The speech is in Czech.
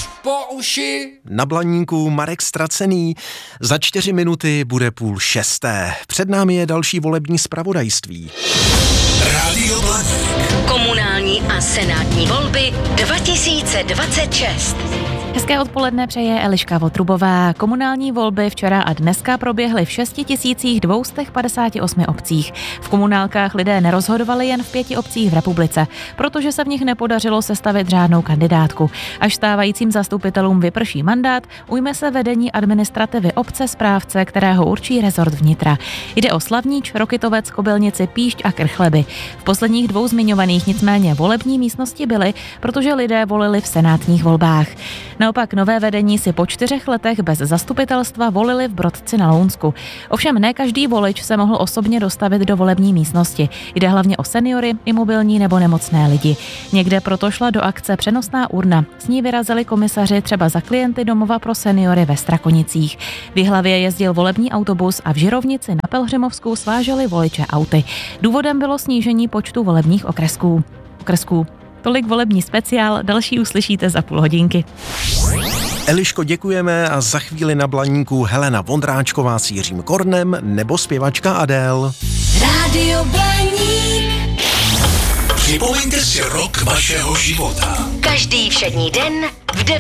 až po uši. Na Blaníku Marek Stracený. Za 4 minuty bude 5:30. Před námi je další volební zpravodajství. Rádio Blaník. Komunální a senátní volby 2026. Hezké odpoledne přeje Eliška Votrubová. Komunální volby včera a dneska proběhly v 6258 obcích. V komunálkách lidé nerozhodovali jen v 5 obcích v republice, protože se v nich nepodařilo sestavit řádnou kandidátku. Až stávajícím zastupitelům vyprší mandát, ujme se vedení administrativy obce správce, kterého určí rezort vnitra. Jde o Slavníč, Rokytovec, Kobylnici, Píšť a Krchleby. V posledních 2 zmiňovaných nicméně volební místnosti byly, protože lidé volili v senátních volbách. Naopak nové vedení si po 4 letech bez zastupitelstva volili v Brodci na Lounsku. Ovšem ne každý volič se mohl osobně dostavit do volební místnosti. Jde hlavně o seniory, imobilní nebo nemocné lidi. Někde proto šla do akce přenosná urna. S ní vyrazili komisaři třeba za klienty domova pro seniory ve Strakonicích. V Jihlavě jezdil volební autobus a v Žirovnici na Pelhřimovsku sváželi voliče auty. Důvodem bylo snížení počtu volebních okresků. Tolik volební speciál, další uslyšíte za půl hodinky. Eliško, děkujeme a za chvíli na Blaníku Helena Vondráčková s Jiřím Kornem nebo zpěvačka Adele. Rádio Blaník. Připomeňte si rok vašeho života. Každý všední den